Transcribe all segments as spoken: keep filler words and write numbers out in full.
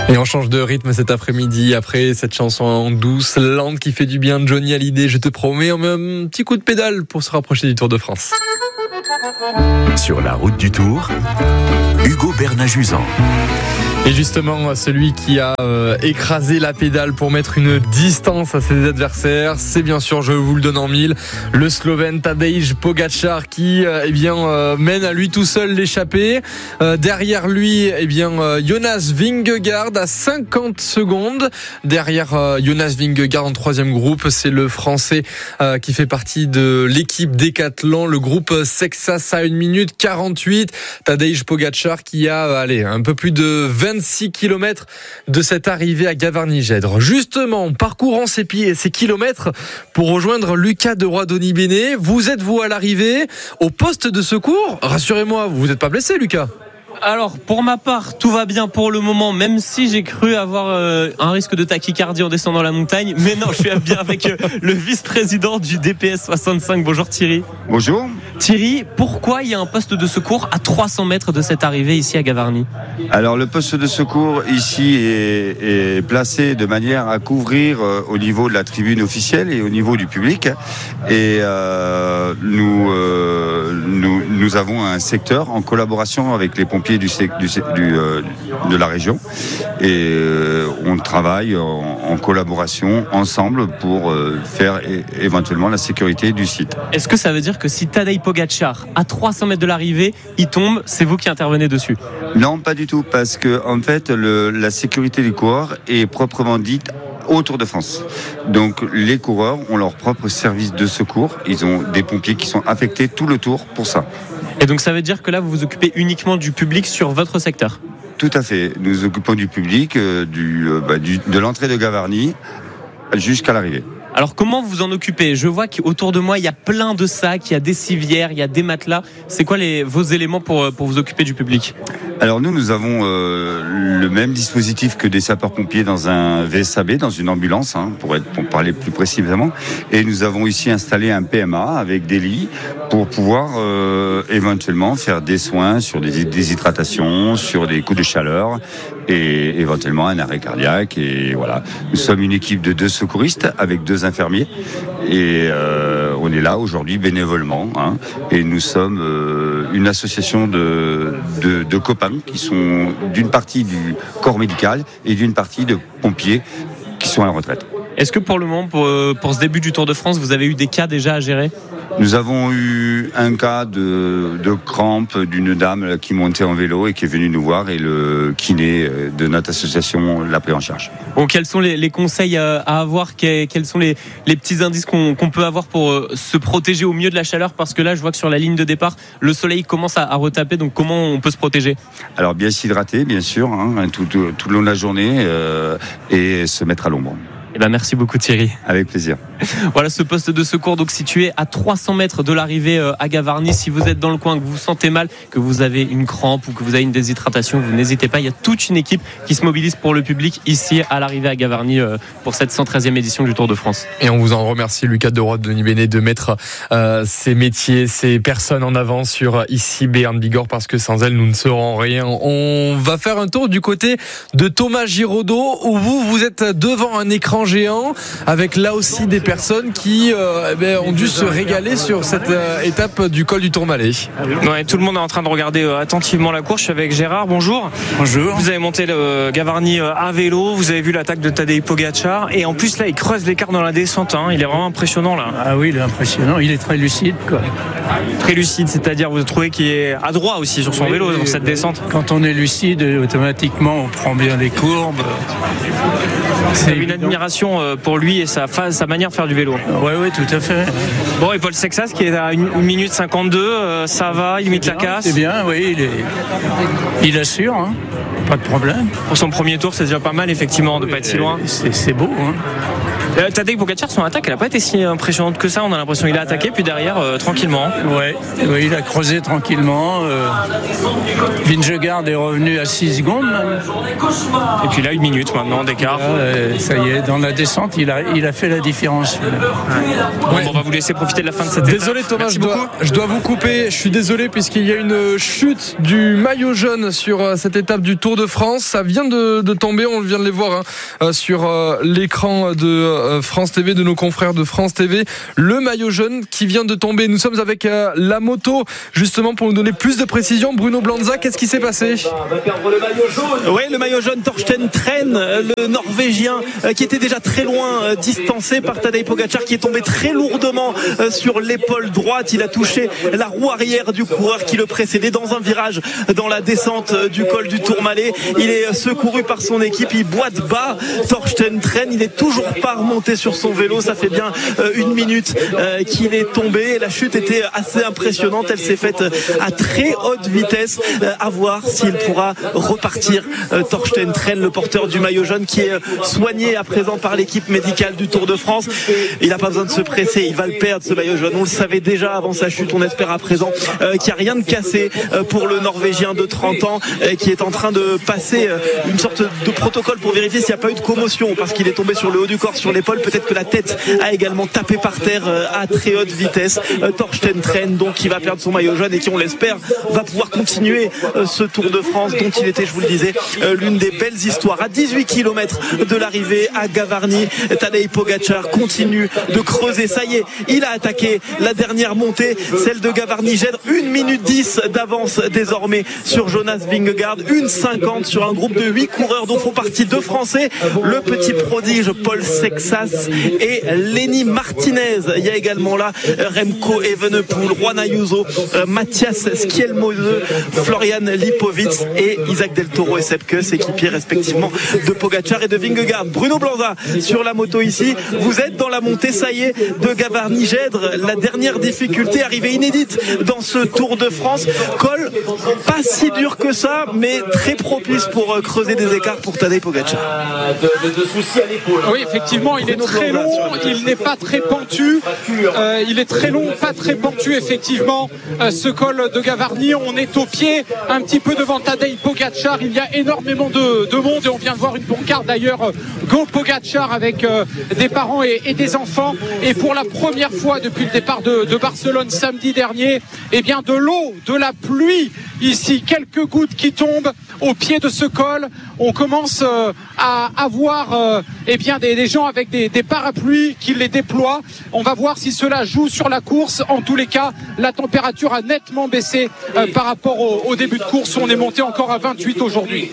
Et on change de rythme cet après-midi après cette chanson douce, lente qui fait du bien de Johnny Hallyday. Je te promets, on met un petit coup de pédale pour se rapprocher du Tour de France. Sur la route du Tour, Hugo Bernat-Juzan. Et justement, celui qui a euh, écrasé la pédale pour mettre une distance à ses adversaires, c'est bien sûr, je vous le donne en mille, le Slovène Tadej Pogačar qui euh, eh bien, euh, mène à lui tout seul l'échappée. Euh, derrière lui, eh bien, euh, Jonas Vingegaard à cinquante secondes. Derrière euh, Jonas Vingegaard en troisième groupe, c'est le Français euh, qui fait partie de l'équipe Decathlon, le groupe Sexas à une minute quarante-huit. Tadej Pogačar qui a euh, allez, un peu plus de vingt vingt-six kilomètres de cette arrivée à Gavarnie-Gèdre. Justement, parcourant ces, pieds, ces kilomètres pour rejoindre Lucas de Roidoni-Bene, vous êtes vous à l'arrivée au poste de secours? Rassurez-moi, vous n'êtes pas blessé, Lucas? Alors pour ma part tout va bien pour le moment, même si j'ai cru avoir euh, un risque de tachycardie en descendant la montagne, mais non, je suis bien avec euh, le vice-président du D P S soixante-cinq. Bonjour Thierry. Bonjour Thierry, pourquoi il y a un poste de secours à trois cents mètres de cette arrivée ici à Gavarnie? Alors le poste de secours ici est, est placé de manière à couvrir euh, au niveau de la tribune officielle et au niveau du public, et euh, nous, euh, nous, nous avons un secteur en collaboration avec les pompiers Du, du, du, euh, de la région, et euh, on travaille en, en collaboration ensemble pour euh, faire é- éventuellement la sécurité du site. Est-ce que ça veut dire que si Tadej Pogačar à trois cents mètres de l'arrivée il tombe, c'est vous qui intervenez dessus? Non, pas du tout, parce que en fait le, la sécurité du coureur est proprement dite au Tour de France. Donc les coureurs ont leur propre service de secours, ils ont des pompiers qui sont affectés tout le tour pour ça. Et donc ça veut dire que là vous vous occupez uniquement du public sur votre secteur? Tout à fait, nous nous occupons du public, euh, du, euh, bah, du, de l'entrée de Gavarnie jusqu'à l'arrivée. Alors comment vous en occupez? Je vois qu'autour de moi il y a plein de sacs, il y a des civières, il y a des matelas. C'est quoi les, vos éléments pour, pour vous occuper du public? Alors nous, nous avons euh, le même dispositif que des sapeurs-pompiers dans un V S A B, dans une ambulance, hein, pour, être, pour parler plus précisément. Et nous avons ici installé un P M A avec des lits pour pouvoir euh, éventuellement faire des soins sur des déshydratations, sur des coups de chaleur et éventuellement un arrêt cardiaque. Et voilà, nous sommes une équipe de deux secouristes avec deux infirmiers, et euh, on est là aujourd'hui bénévolement, hein, et nous sommes euh, une association de, de, de copains qui sont d'une partie du corps médical et d'une partie de pompiers qui sont à la retraite. Est-ce que pour le moment, pour, pour ce début du Tour de France, vous avez eu des cas déjà à gérer? Nous avons eu un cas de, de crampe d'une dame qui montait en vélo et qui est venue nous voir, et le kiné de notre association l'a pris en charge. Bon, quels sont les, les conseils à avoir? Quels sont les, les petits indices qu'on, qu'on peut avoir pour se protéger au mieux de la chaleur? Parce que là, je vois que sur la ligne de départ, le soleil commence à, à retaper. Donc, comment on peut se protéger? Alors, bien s'hydrater, bien sûr, hein, tout, tout, tout le long de la journée, euh, et se mettre à l'ombre. Eh ben, merci beaucoup Thierry. Avec plaisir. Voilà ce poste de secours donc situé à trois cents mètres de l'arrivée à Gavarnie. Si vous êtes dans le coin, que vous vous sentez mal, que vous avez une crampe ou que vous avez une déshydratation, vous n'hésitez pas. Il y a toute une équipe qui se mobilise pour le public ici à l'arrivée à Gavarnie pour cette cent treizième édition du Tour de France. Et on vous en remercie, Lucas de Roidoni-Bene, de mettre euh, ces métiers, ces personnes en avant sur ici Béarn Bigorre, parce que sans elles nous ne serons rien. On va faire un tour du côté de Thomas Giraudot, où vous, vous êtes devant un écran géant avec là aussi des personnes qui euh, eh bien, ont dû se régaler sur cette euh, étape du col du Tourmalet. Ouais, tout le monde est en train de regarder euh, attentivement la course. Je suis avec Gérard, bonjour. Bonjour. Vous avez monté le euh, Gavarnie euh, à vélo, vous avez vu l'attaque de Tadej Pogačar, et en plus là il creuse l'écart dans la descente, hein. Il est vraiment impressionnant là. Ah oui, il est impressionnant, il est très lucide quoi. Très lucide, c'est-à-dire vous trouvez qu'il est adroit aussi sur son oui, vélo oui, dans cette oui. descente? Quand on est lucide, automatiquement on prend bien les courbes. C'est une admiration pour lui et sa, sa manière de faire du vélo. Oui, oui, tout à fait. Bon, et Paul Sexas qui est à une minute cinquante-deux, euh, ça va, il limite la casse. C'est bien, oui, il, est... il assure, hein. Pas de problème. Pour son premier tour, c'est déjà pas mal effectivement de ne pas être si loin. C'est, c'est beau, hein. Euh, Tadej Pogačar, son attaque, elle n'a pas été si impressionnante que ça. On a l'impression qu'il a attaqué, puis derrière, euh, tranquillement. Ouais, ouais, il a creusé tranquillement. Euh, Vingegaard est revenu à six secondes. Et puis là, une minute maintenant d'écart. Là, euh, ça y est, dans la descente, il a, il a fait la différence. Ouais. Bon, bon, on va vous laisser profiter de la fin de cette étape. Désolé Thomas, je beaucoup. dois, je dois vous couper. Je suis désolé puisqu'il y a une chute du maillot jaune sur cette étape du Tour de France. Ça vient de, de tomber, on vient de les voir hein, sur l'écran de France T V, de nos confrères de France T V. Le maillot jaune qui vient de tomber. Nous sommes avec la moto justement pour nous donner plus de précision. Bruno Blanza, qu'est-ce qui s'est passé ? Oui, le maillot jaune, Thorsten Tren, le Norvégien qui était déjà très loin, distancé par Tadej Pogačar, qui est tombé très lourdement sur l'épaule droite. Il a touché la roue arrière du coureur qui le précédait dans un virage dans la descente du col du Tourmalet. Il est secouru par son équipe, il boite bas. Thorsten Tren, il n'est toujours pas remonté sur son vélo. Ça fait bien une minute qu'il est tombé. La chute était assez impressionnante. Elle s'est faite à très haute vitesse. À voir s'il pourra repartir. Thorsten Tren, le porteur du maillot jaune, qui est soigné à présent par l'équipe médicale du Tour de France. Il n'a pas besoin de se presser. Il va le perdre, ce maillot jaune. On le savait déjà avant sa chute. On espère à présent qu'il n'y a rien de cassé pour le Norvégien de trente ans qui est en train de passer une sorte de protocole pour vérifier s'il n'y a pas eu de commotion, parce qu'il est tombé sur le haut du corps, sur l'épaule. Peut-être que la tête a également tapé par terre à très haute vitesse. Thorsten Tren, donc, qui va perdre son maillot jaune et qui, on l'espère, va pouvoir continuer ce Tour de France dont il était, je vous le disais, l'une des belles histoires. À dix-huit kilomètres de l'arrivée à Gavarnie, Tadej Pogačar continue de creuser. Ça y est, il a attaqué la dernière montée, celle de Gavarnie-Gèdre. une minute dix d'avance désormais sur Jonas Vingegaard, une cinquante sur un groupe de huit coureurs dont font partie deux Français, le petit prodige Paul Sexas et Lenny Martinez. Il y a également là Remco Evenepoel, Juan Ayuso, Matthias Skjelmose, Florian Lipovitz et Isaac Del Toro et Sepp Kuss, équipiers respectivement de Pogačar et de Vingegaard. Bruno Blanza sur la moto ici. Vous êtes dans la montée, ça y est, de Gavarnie-Gèdre. La dernière difficulté, arrivée inédite dans ce Tour de France. Col pas si dur que ça, mais très propice pour creuser des écarts pour Tadej Pogačar. Oui, effectivement, il est très long, il n'est pas très pentu. Euh, il est très long, pas très pentu, effectivement. Euh, ce col de Gavarnie, on est au pied, un petit peu devant Tadej Pogačar. Il y a énormément de, de monde et on vient de voir une pancarte d'ailleurs, Go Pogačar, avec euh, des parents et, et des enfants. Et pour la première fois depuis le départ de, de Barcelone samedi dernier, eh bien de l'eau, de la pluie ici, quelques gouttes qui tombent au pied de ce col. On commence euh, à avoir euh, eh bien des, des gens avec des, des parapluies qui les déploient. On va voir si cela joue sur la course. En tous les cas, la température a nettement baissé euh, par rapport au, au début de course. On est monté encore à vingt-huit aujourd'hui.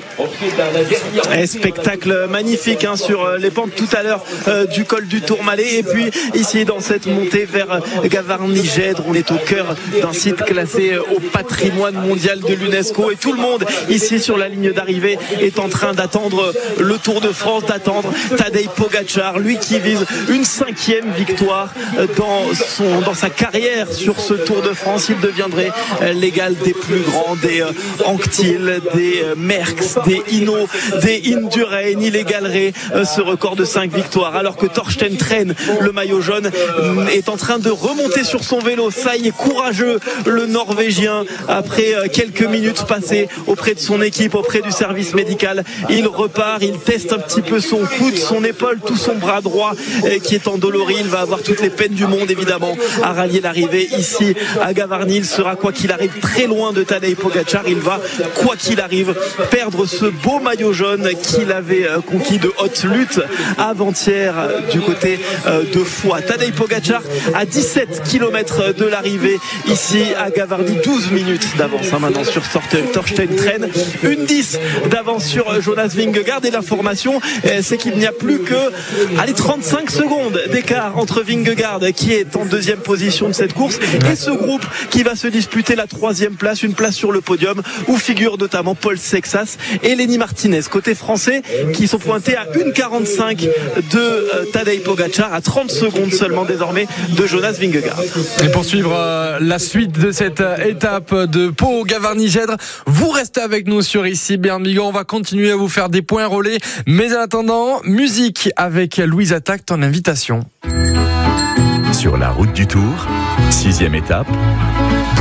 Et spectacle magnifique hein, sur les pentes tout à l'heure euh, du col du Tourmalet. Et puis ici dans cette montée vers Gavarnie-Gèdre, on est au cœur d'un site classé au patrimoine mondial de l'UNESCO. Et tout le monde ici sur la ligne d'arrivée est en train d'attendre le Tour de France, d'attendre Tadej Pogačar, lui qui vise une cinquième victoire dans, son, dans sa carrière sur ce Tour de France. Il deviendrait l'égal des plus grands, des Anquetil, des Merckx, des Hinault, des Indurain. Il égalerait ce record de cinq victoires, alors que Thorsten Tren, le maillot jaune, est en train de remonter sur son vélo. Ça y est, courageux, le Norvégien, après quelques minutes passées auprès de son équipe, auprès du service médical. Il repart, il teste un petit peu son coude, son épaule, tout son bras droit qui est endolori. Il va avoir toutes les peines du monde évidemment à rallier l'arrivée ici à Gavarnie. Il sera, quoi qu'il arrive, très loin de Tadej Pogačar. Il va, quoi qu'il arrive, perdre ce beau maillot jaune qu'il avait conquis de haute lutte avant-hier du côté de Foix. Tadej Pogačar à dix-sept kilomètres de l'arrivée ici à Gavarnie, douze minutes d'avance hein, maintenant sur Thorsten Tren, une dix d'avance sur Jonas Vingegaard. Et l'information, c'est qu'il n'y a plus que allez, trente-cinq secondes d'écart entre Vingegaard, qui est en deuxième position de cette course, et ce groupe qui va se disputer la troisième place, une place sur le podium où figurent notamment Paul Sexas et Lenny Martinez, côté français, qui sont pointés à une quarante-cinq de Tadej Pogačar, à trente secondes seulement désormais de Jonas Vingegaard. Et pour suivre euh, la suite de cette euh, étape de Pau Gavarnie, Gavarnie-Gèdre. Vous restez avec nous sur ici Bern Bigorre. On va continuer à vous faire des points relais. Mais en attendant, musique avec Louise Attaque, ton invitation. Sur la route du Tour, sixième étape,